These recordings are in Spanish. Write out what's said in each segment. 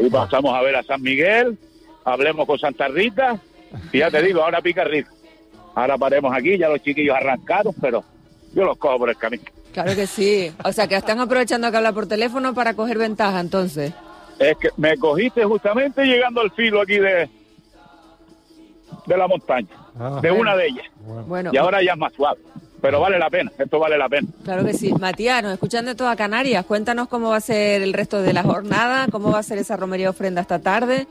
Y pasamos a ver a San Miguel, hablemos con Santa Rita, y ya te digo, ahora pica rico. Ahora paremos aquí, ya los chiquillos arrancaron, pero yo los cojo por el camino. Claro que sí. O sea, que están aprovechando que habla por teléfono para coger ventaja, entonces. Es que me cogiste justamente llegando al filo aquí de la montaña, de una de ellas. Bueno, y ahora ya es más suave. Pero vale la pena, esto vale la pena. Claro que sí. Matías, nos escuchan de toda Canarias. Cuéntanos cómo va a ser el resto de la jornada, cómo va a ser esa romería ofrenda esta tarde.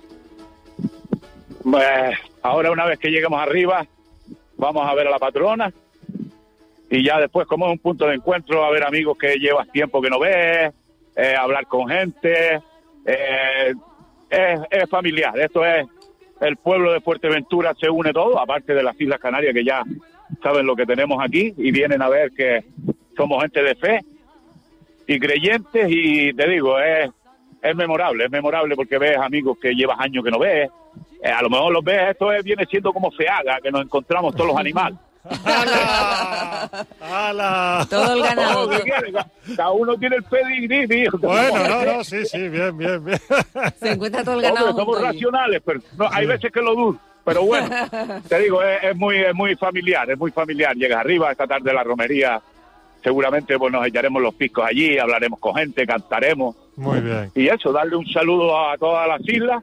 Ahora una vez que lleguemos arriba, vamos a ver a la patrona. Y ya después, como es un punto de encuentro, a ver amigos que llevas tiempo que no ves, hablar con gente. Es familiar, esto es el pueblo de Fuerteventura, se une todo, aparte de las Islas Canarias que ya saben lo que tenemos aquí y vienen a ver que somos gente de fe y creyentes, y te digo, es memorable porque ves amigos que llevas años que no ves, a lo mejor los ves, viene siendo como Feaga, que nos encontramos todos los animales. ¡Hala! Todo el ganado. Cada uno tiene el pedigrí, tío. Bueno, sí, bien. Se encuentra todo el ganado. Somos racionales, pero no, hay veces que lo dudo. Pero bueno, te digo, es muy familiar, Llegas arriba, esta tarde la romería, seguramente pues nos echaremos los piscos allí, hablaremos con gente, cantaremos. Muy bien. Y eso, darle un saludo a todas las islas.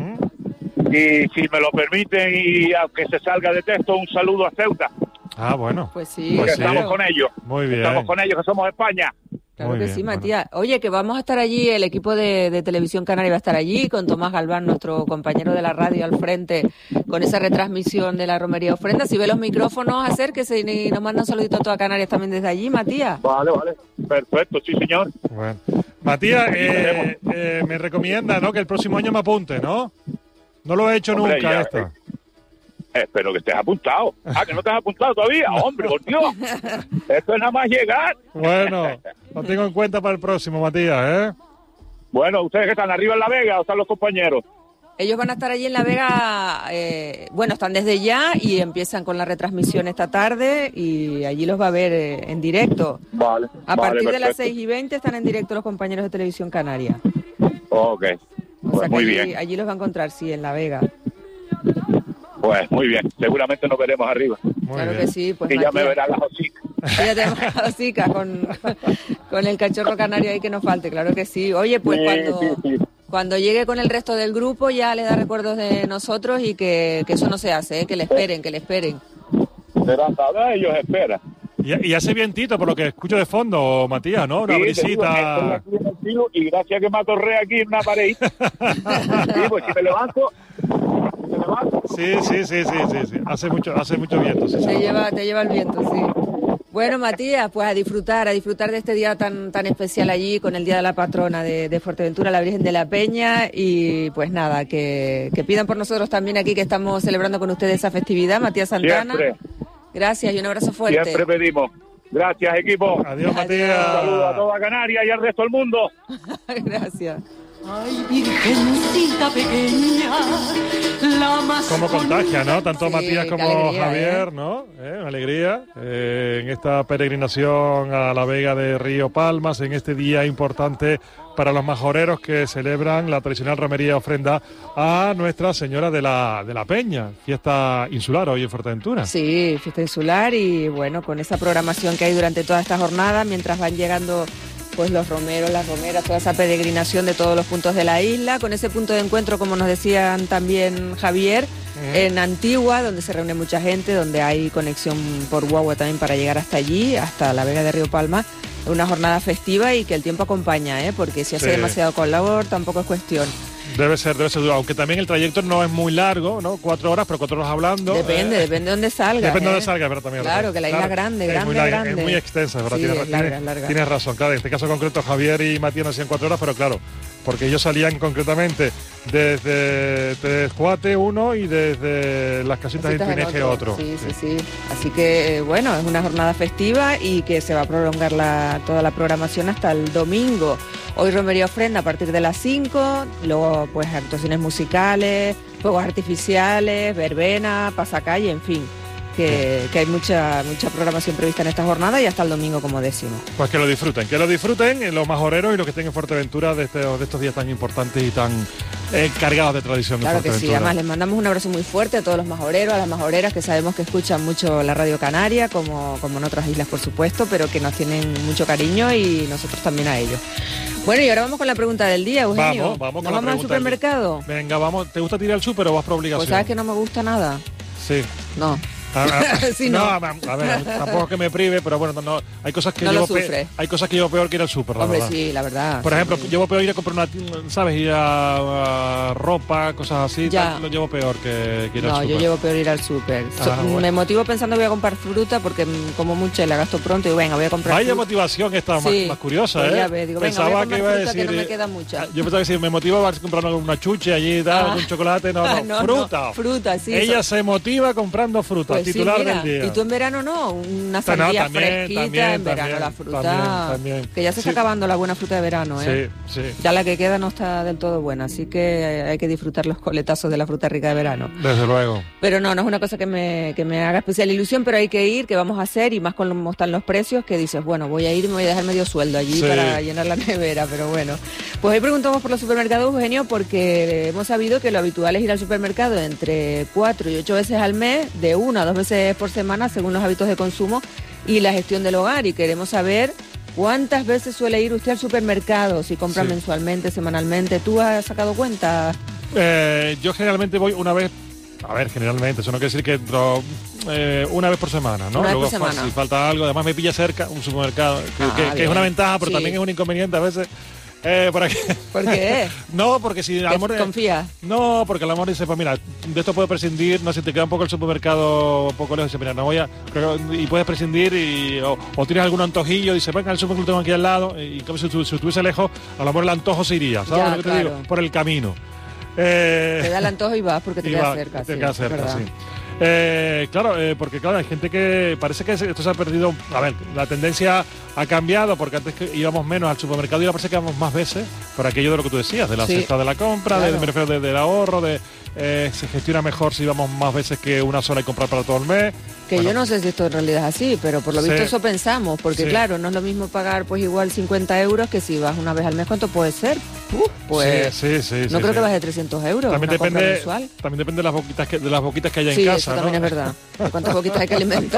Y si me lo permiten, y aunque se salga de texto, un saludo a Ceuta. Ah, bueno. Pues sí. Porque estamos con ellos. Muy bien. Estamos con ellos, que somos España. Claro Muy que bien, sí, Matías. Bueno. Oye, que vamos a estar allí, el equipo de Televisión Canaria va a estar allí, con Tomás Galván, nuestro compañero de la radio al frente, con esa retransmisión de la romería ofrenda. Si ve los micrófonos, acérquese y nos manda un saludito a toda Canarias también desde allí, Matías. Vale. Perfecto, sí, señor. Bueno. Matías, me recomienda, ¿no?, que el próximo año me apunte, ¿no? No lo he hecho nunca esto. Espero que estés apuntado. Que no te has apuntado todavía. Hombre, por Dios. Esto es nada más llegar. Bueno, lo tengo en cuenta para el próximo, Matías, Bueno, ¿ustedes que están arriba en La Vega o están los compañeros? Ellos van a estar allí en La Vega, están desde ya y empiezan con la retransmisión esta tarde y allí los va a ver en directo. Vale. A partir de las 6:20 están en directo los compañeros de Televisión Canaria. Ok. O sea que muy bien. Allí los va a encontrar, sí, en La Vega. Pues muy bien, seguramente nos veremos arriba. Claro que sí. Pues y ya me verán las hocicas. Ya tenemos las hocicas con el cachorro canario ahí que nos falte, claro que sí. Oye, pues cuando llegue con el resto del grupo ya le da recuerdos de nosotros y que eso no se hace, que le esperen. Serán saber, ellos esperan. Y hace vientito, por lo que escucho de fondo, Matías, ¿no? Una brisita. Y gracias que me atorré aquí en una pared. Pues si me levanto... Sí. Hace mucho viento. Sí, te lleva el viento, sí. Bueno, Matías, pues a disfrutar de este día tan especial allí, con el Día de la Patrona de Fuerteventura, la Virgen de la Peña, y pues nada, que pidan por nosotros también aquí, que estamos celebrando con ustedes esa festividad, Matías Santana. Siempre. Gracias y un abrazo fuerte. Siempre pedimos. Gracias, equipo. Adiós, Matías. Un saludo a toda Canarias y al resto del mundo. Gracias. Ay, virgencita pequeña, la más... Como contagia, ¿no? Tanto Sí, Matías como alegría, Javier, ¿no? Una alegría en esta peregrinación a la Vega de Río Palmas, en este día importante para los majoreros que celebran la tradicional romería ofrenda a Nuestra Señora de la Peña, fiesta insular hoy en Fuerteventura. Sí, fiesta insular, y bueno, con esa programación que hay durante toda esta jornada, mientras van llegando pues los romeros, las romeras, toda esa peregrinación de todos los puntos de la isla, con ese punto de encuentro, como nos decían también Javier, en Antigua, donde se reúne mucha gente, donde hay conexión por guagua también para llegar hasta allí, hasta la Vega de Río Palma. Una jornada festiva y que el tiempo acompaña, porque si hace demasiado calor tampoco es cuestión. Debe ser duro, aunque también el trayecto no es muy largo, ¿no? 4 horas, pero 4 horas hablando. Depende de dónde salga. Depende de dónde salga, pero también. Claro, que la isla es grande. Es muy extensa, ¿verdad? Sí, es larga. Tienes razón, claro. En este caso concreto, Javier y Matías no hacían 4 horas, pero claro, porque ellos salían concretamente desde Tejuate uno y desde las casitas de Tuineje otro. Sí. Así que, bueno, es una jornada festiva y que se va a prolongar toda la programación hasta el domingo. Hoy romería ofrenda a partir de las 5, luego pues actuaciones musicales, fuegos artificiales, verbena, pasacalle, en fin. que hay mucha programación prevista en esta jornada y hasta el domingo, como decimos. Pues que lo disfruten los majoreros y los que estén en Fuerteventura de estos días tan importantes y tan cargados de tradición. Claro que sí, además les mandamos un abrazo muy fuerte a todos los majoreros, a las majoreras que sabemos que escuchan mucho la Radio Canaria, como en otras islas por supuesto, pero que nos tienen mucho cariño y nosotros también a ellos. Bueno, y ahora vamos con la pregunta del día, Eugenio. Vamos al supermercado. Venga, vamos. ¿Te gusta tirar al súper o vas por obligación? Pues sabes que no me gusta nada. Sí. No. Sí, no, a ver, tampoco que me prive, pero bueno, no, hay cosas que llevo peor que ir al súper, Hombre, sí, la verdad. Por ejemplo, llevo peor ir a comprar ¿sabes? Ir a ropa, cosas así, lo llevo peor que ir al súper. No, yo llevo peor ir al súper. Bueno. Me motivo pensando voy a comprar fruta porque como mucho la gasto pronto y venga, voy a comprar Vaya fruta. Motivación esta más curiosa, pues ¿eh? Ya ves, digo, pensaba venga, voy a que iba a decir, que no me queda mucha. Yo pensaba que si me motiva a comprar una chuche allí, un chocolate, no, fruta. Fruta, sí. Ella se motiva comprando fruta, pues titular sí, del día. Y tú en verano no, una sandía fresquita en verano, la fruta, también. que ya se está acabando la buena fruta de verano, ¿eh? Sí. Ya la que queda no está del todo buena, así que hay que disfrutar los coletazos de la fruta rica de verano. Desde luego. Pero no es una cosa que me haga especial ilusión, pero hay que ir, que vamos a hacer, y más con cómo están los precios, que dices, bueno, voy a ir y me voy a dejar medio sueldo allí para llenar la nevera, pero bueno. Pues hoy preguntamos por los supermercados, Eugenio, porque hemos sabido que lo habitual es ir al supermercado entre 4 y 8 veces al mes, de 1 a 2 veces por semana, según los hábitos de consumo y la gestión del hogar, y queremos saber cuántas veces suele ir usted al supermercado, si compra mensualmente, semanalmente. ¿Tú has sacado cuenta? Yo generalmente voy una vez. A ver, generalmente, eso no quiere decir que entro una vez por semana, ¿no? Una vez Luego, por semana. si falta algo, además me pilla cerca un supermercado, que es una ventaja, pero también es un inconveniente a veces. Por aquí. ¿Por qué? No, porque si el amor confía. No, porque el amor dice, pues mira, de esto puedo prescindir, no sé, te queda un poco el supermercado un poco lejos, dice, mira, no voy a, y puedes prescindir o tienes algún antojillo, dice, venga, el supermercado lo tengo aquí al lado, y como si estuviese lejos, a lo mejor el antojo se iría, ¿sabes lo que te digo? Por el camino. Te da el antojo y vas porque te queda cerca. Te queda cerca, sí. Porque claro, hay gente que parece que esto se ha perdido. A ver, la tendencia ha cambiado, porque antes que íbamos menos al supermercado y ahora parece que íbamos más veces por aquello de lo que tú decías, de la cesta de la compra, me refiero del ahorro, se gestiona mejor si vamos más veces que una sola y comprar para todo el mes. Que yo no sé si esto en realidad es así, pero por lo visto eso pensamos, porque claro, no es lo mismo pagar pues igual 50 euros que si vas una vez al mes. ¿Cuánto puede ser? Pues no creo que baje de 300 euros. También depende de las boquitas que haya en casa. Eso también es verdad. ¿De cuántas boquitas hay que alimentar?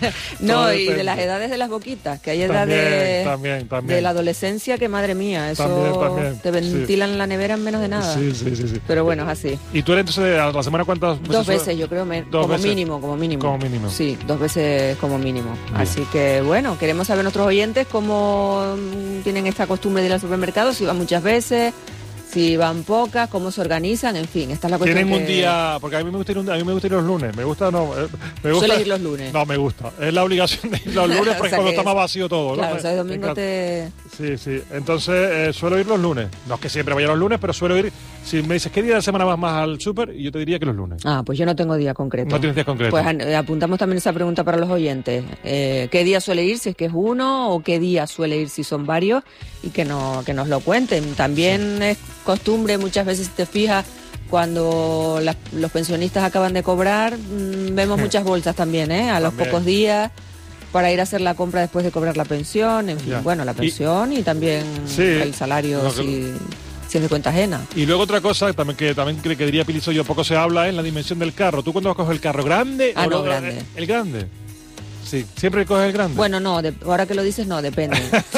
Y de las edades de las boquitas, que hay edades también. de la adolescencia que, madre mía, eso también, te ventilan la nevera en menos de nada. Sí. Pero bueno, es así. ¿Y tú eres entonces a la semana cuántas veces? 2 veces, yo creo, como mínimo. Como mínimo. Sí, 2 veces como mínimo. Bien. Así que bueno, queremos saber nuestros oyentes cómo tienen esta costumbre de ir al supermercado, si van muchas veces, si van pocas, cómo se organizan, en fin, esta es la cuestión. Tienen un día, porque a mí me gusta ir los lunes, ¿Sueles ir los lunes? No, me gusta, es la obligación de ir los lunes porque cuando está más vacío todo. Claro, ¿no? o sea, el domingo te... Sí, entonces suelo ir los lunes, no es que siempre vaya los lunes, pero suelo ir, si me dices qué día de la semana vas más al súper, y yo te diría que los lunes. Pues yo no tengo día concreto. No tienes día concreto. Pues apuntamos también esa pregunta para los oyentes, ¿qué día suele ir si es que es uno, o qué día suele ir si son varios? Y que nos lo cuenten. También es costumbre, muchas veces si te fijas, cuando los pensionistas acaban de cobrar, vemos muchas bolsas también, a los pocos días, para ir a hacer la compra después de cobrar la pensión, en fin, bueno, la pensión y también el salario si es de cuenta ajena. Y luego otra cosa que diría Pilizo, yo poco se habla, es la dimensión del carro. ¿Tú cuándo vas a coger el carro? ¿Grande o no grande? ¿El grande? Sí, siempre coges el grande. Bueno, no, ahora que lo dices, no, depende.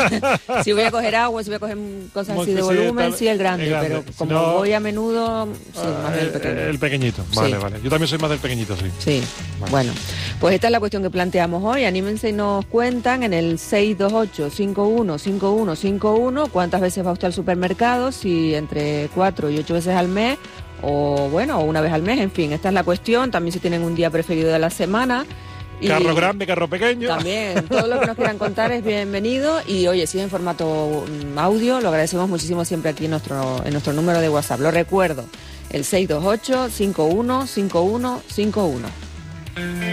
Si voy a coger agua, si voy a coger cosas así de volumen, el grande. Pero como voy a menudo, más del pequeño. El pequeñito, vale. Yo también soy más del pequeñito, sí. Sí, bueno. Pues esta es la cuestión que planteamos hoy. Anímense y nos cuentan en el 628-515151 cuántas veces va usted al supermercado, si entre 4 y 8 veces al mes, o una vez al mes, en fin. Esta es la cuestión. También si tienen un día preferido de la semana. Carro grande, carro pequeño. También, todo lo que nos quieran contar es bienvenido. Y oye, si es en formato audio, lo agradecemos muchísimo siempre aquí en nuestro número de WhatsApp. Lo recuerdo, el 628-515151.